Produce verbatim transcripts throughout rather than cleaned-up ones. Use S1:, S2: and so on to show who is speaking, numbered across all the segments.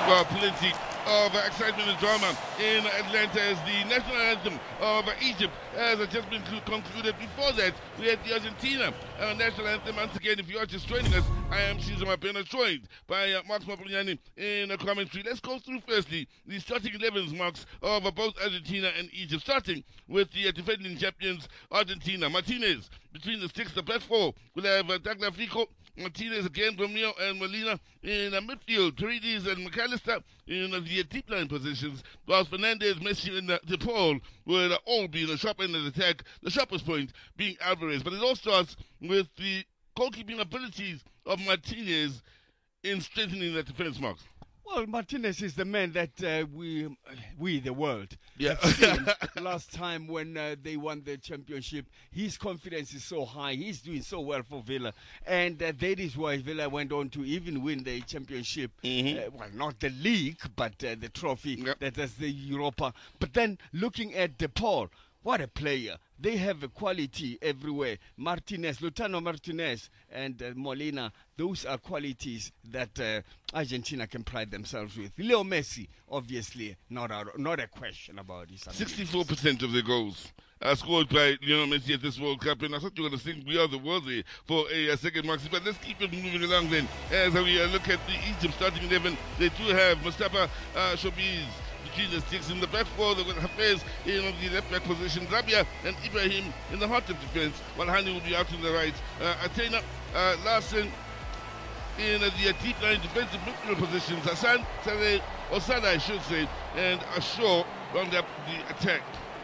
S1: Well, plenty of uh, excitement and drama in Atlanta as the national anthem of uh, Egypt has uh, just been concluded. Before that, we had the Argentina uh, national anthem. Once again, if you are just joining us, I am Shiza Mapena, joined by uh, Marks Mapuliani in a commentary. Let's go through firstly the starting elevens, Marks, of uh, both Argentina and Egypt, starting with the uh, defending champions, Argentina. Martinez between the sticks, the back four. We'll have uh, Tagliafico, Martinez again, Romeo and Molina in uh, midfield, Paredes and McAllister in uh, the deep line positions, whilst Fernandez, Messi and uh, DePaul will uh, all be in the sharp end of the attack, the sharpest point being Alvarez. But it all starts with the goalkeeping abilities of Martinez in strengthening that defense, Marks.
S2: Well, Martinez is the man that uh, we, we the world,
S1: yeah.
S2: have seen last time when uh, they won the championship. His confidence is so high. He's doing so well for Villa. And uh, that is why Villa went on to even win the championship. Mm-hmm. uh, well, not the league, but uh, the trophy. Yep. That is the Europa. But then looking at DePaul, what a player. They have a quality everywhere. Martinez, Lautaro Martinez and uh, Molina, those are qualities that uh, Argentina can pride themselves with. Leo Messi, obviously, not a, not a question about this.
S1: sixty-four percent of the goals are scored by Lionel Messi at this World Cup, and I thought you were going to think we are the world there for a, a second, Marks. But let's keep it moving along then. As we uh, look at the Egypt starting eleven, they do have Mustafa uh, Shobiz between the sticks in the back four. They've got Hafez in the left back position, Rabia and Ibrahim in the heart of defense, while Hani will be out on the right. Uh, Atena, uh, Larson in uh, the deep line defensive midfield positions, Hassan, Saleh, Osada I should say, and Ashore round up the attack.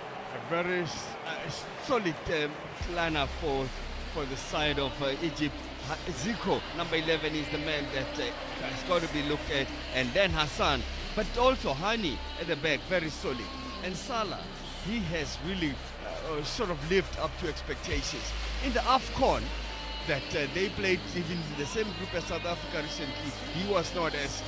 S2: A very uh, solid um, planner for for the side of uh, Egypt. Zico, number eleven, is the man that uh, has got to be looked at, and then Hassan. But also Hani at the back, very solid. And Salah, he has really uh, sort of lived up to expectations. In the AFCON that uh, they played even in the same group as South Africa recently, he was not as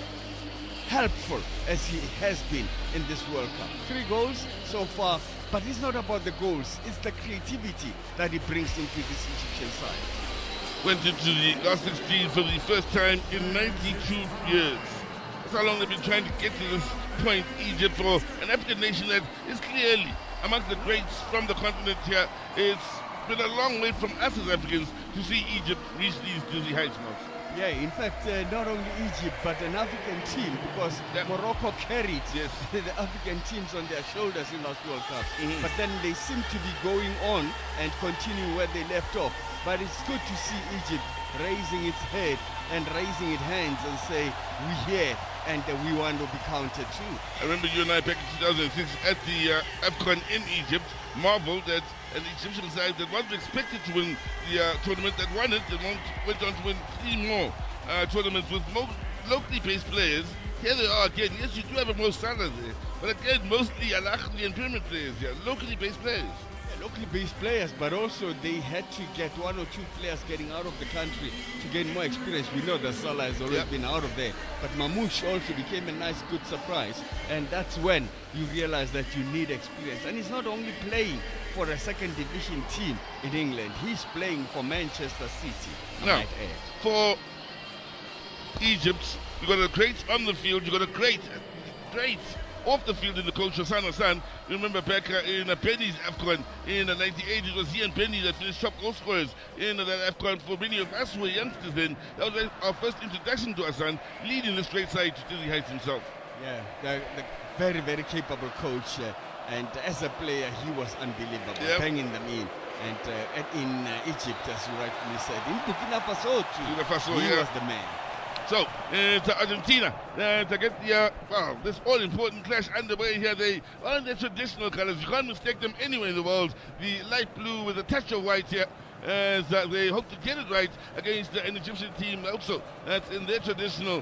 S2: helpful as he has been in this World Cup. Three goals so far, but it's not about the goals, it's the creativity that he brings into this Egyptian side.
S1: Went into the last sixteen for the first time in ninety-two years. How long they've been trying to get to this point, Egypt, for an African nation that is clearly amongst the greats from the continent here. It's been a long way from us as Africans to see Egypt reach these dizzy heights, Marks.
S2: Yeah, in fact, uh, not only Egypt, but an African team, because yeah. Morocco carried yes. the African teams on their shoulders in last World Cup. Mm-hmm. But then they seem to be going on and continuing where they left off. But it's good to see Egypt raising its head and raising its hands and say, we're here, and uh, we want to be counted too.
S1: I remember you and I back in two thousand six at the uh, AFCON in Egypt, marveled at an Egyptian side that wasn't expected to win the uh, tournament, that won it, and went on to win three more uh, tournaments with mo- locally based players. Here they are again. Yes, you do have a Mo Salah there, but again, mostly Al Ahly and Premier players here, locally based players.
S2: Locally based players, but also they had to get one or two players getting out of the country to gain more experience. We know that Salah has always yep. been out of there, but Mamouche also became a nice, good surprise, and that's when you realize that you need experience. And he's not only playing for a second division team in England, he's playing for Manchester City, I
S1: now,
S2: might add.
S1: For Egypt, you got a great on the field, you got a great, great off the field in the coach Hassan Hassan. Remember back uh, in uh, Penny's AFCON in uh, ninety-eight, it was he and Penny that finished top goal scorers in uh, that AFCON. For many of us who were youngsters then, that was our first introduction to Hassan, leading this great side to dizzy heights himself.
S2: Yeah, the, the very, very capable coach, uh, and as a player, he was unbelievable, yep. banging them in. And uh, in uh, Egypt, as you rightfully said, in Burkina Faso too,
S1: Burkina Faso,
S2: he
S1: yeah.
S2: was the man.
S1: So, uh, to Argentina, uh, to get the, uh, wow, this all-important clash underway here. They are in their traditional colors. You can't mistake them anywhere in the world. The light blue with a touch of white here, as uh, they hope to get it right against uh, an Egyptian team also that's in their traditional